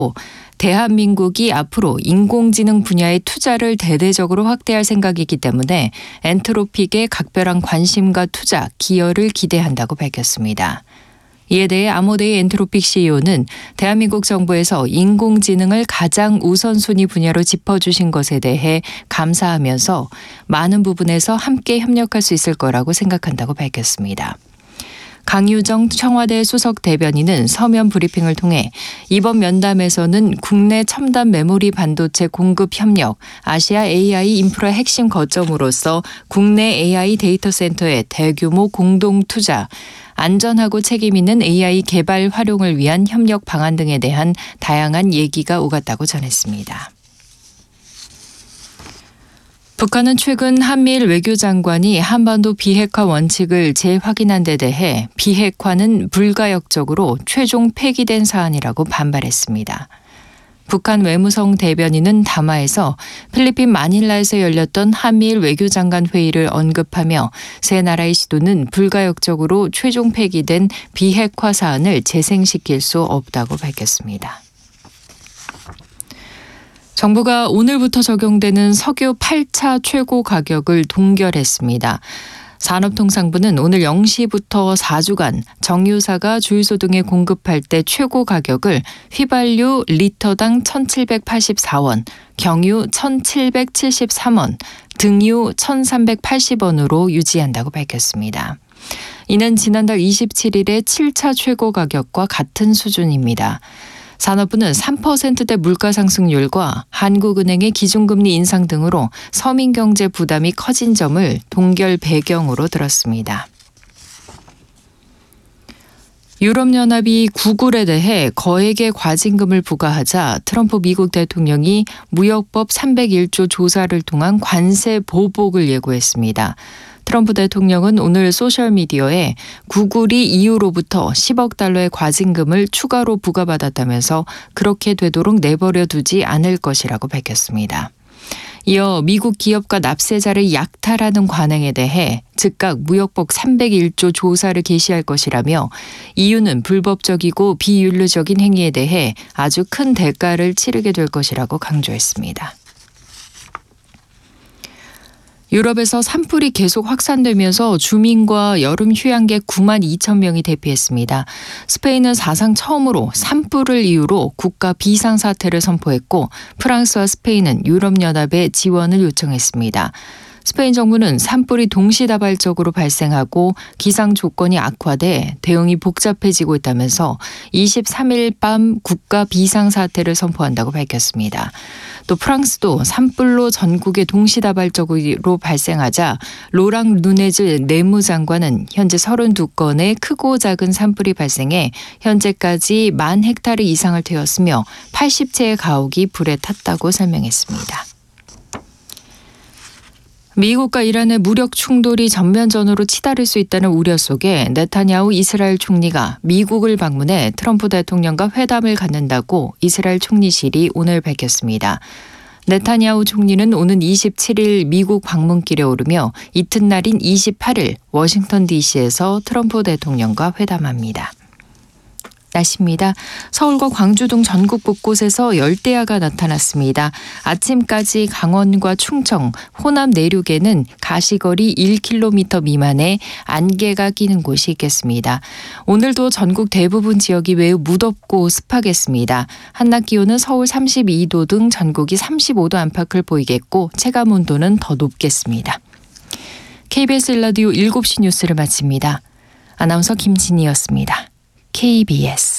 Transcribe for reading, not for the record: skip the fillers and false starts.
대한민국이 앞으로 인공지능 분야의 투자를 대대적으로 확대할 생각이기 때문에 엔트로픽의 각별한 관심과 투자, 기여를 기대한다고 밝혔습니다. 이에 대해 아모데이 엔트로픽 CEO는 대한민국 정부에서 인공지능을 가장 우선순위 분야로 짚어주신 것에 대해 감사하면서 많은 부분에서 함께 협력할 수 있을 거라고 생각한다고 밝혔습니다. 강유정 청와대 수석 대변인은 서면 브리핑을 통해 이번 면담에서는 국내 첨단 메모리 반도체 공급 협력, 아시아 AI 인프라 핵심 거점으로서 국내 AI 데이터 센터의 대규모 공동 투자, 안전하고 책임 있는 AI 개발 활용을 위한 협력 방안 등에 대한 다양한 얘기가 오갔다고 전했습니다. 북한은 최근 한미일 외교장관이 한반도 비핵화 원칙을 재확인한 데 대해 비핵화는 불가역적으로 최종 폐기된 사안이라고 반발했습니다. 북한 외무성 대변인은 담화에서 필리핀 마닐라에서 열렸던 한미일 외교장관 회의를 언급하며 세 나라의 시도는 불가역적으로 최종 폐기된 비핵화 사안을 재생시킬 수 없다고 밝혔습니다. 정부가 오늘부터 적용되는 석유 8차 최고 가격을 동결했습니다. 산업통상부는 오늘 0시부터 4주간 정유사가 주유소 등에 공급할 때 최고 가격을 휘발유 리터당 1,784원, 경유 1,773원, 등유 1,380원으로 유지한다고 밝혔습니다. 이는 지난달 27일의 7차 최고 가격과 같은 수준입니다. 산업부는 3%대 물가 상승률과 한국은행의 기준금리 인상 등으로 서민 경제 부담이 커진 점을 동결 배경으로 들었습니다. 유럽연합이 구글에 대해 거액의 과징금을 부과하자 트럼프 미국 대통령이 무역법 301조 조사를 통한 관세 보복을 예고했습니다. 트럼프 대통령은 오늘 소셜미디어에 구글이 EU로부터 10억 달러의 과징금을 추가로 부과받았다면서 그렇게 되도록 내버려 두지 않을 것이라고 밝혔습니다. 이어 미국 기업과 납세자를 약탈하는 관행에 대해 즉각 무역법 301조 조사를 개시할 것이라며 EU는 불법적이고 비윤리적인 행위에 대해 아주 큰 대가를 치르게 될 것이라고 강조했습니다. 유럽에서 산불이 계속 확산되면서 주민과 여름 휴양객 9만 2천 명이 대피했습니다. 스페인은 사상 처음으로 산불을 이유로 국가 비상사태를 선포했고 프랑스와 스페인은 유럽연합에 지원을 요청했습니다. 스페인 정부는 산불이 동시다발적으로 발생하고 기상 조건이 악화돼 대응이 복잡해지고 있다면서 23일 밤 국가 비상사태를 선포한다고 밝혔습니다. 또 프랑스도 산불로 전국에 동시다발적으로 발생하자 로랑 누네즈 내무장관은 현재 32건의 크고 작은 산불이 발생해 현재까지 10,000헥타르 이상을 태웠으며 80채의 가옥이 불에 탔다고 설명했습니다. 미국과 이란의 무력 충돌이 전면전으로 치달을 수 있다는 우려 속에 네타냐후 이스라엘 총리가 미국을 방문해 트럼프 대통령과 회담을 갖는다고 이스라엘 총리실이 오늘 밝혔습니다. 네타냐후 총리는 오는 27일 미국 방문길에 오르며 이튿날인 28일 워싱턴 DC에서 트럼프 대통령과 회담합니다. 날씨입니다. 서울과 광주 등 전국 곳곳에서 열대야가 나타났습니다. 아침까지 강원과 충청, 호남 내륙에는 가시거리 1km 미만의 안개가 끼는 곳이 있겠습니다. 오늘도 전국 대부분 지역이 매우 무덥고 습하겠습니다. 한낮 기온은 서울 32도 등 전국이 35도 안팎을 보이겠고 체감온도는 더 높겠습니다. KBS 1라디오 7시 뉴스를 마칩니다. 아나운서 김진희였습니다. KBS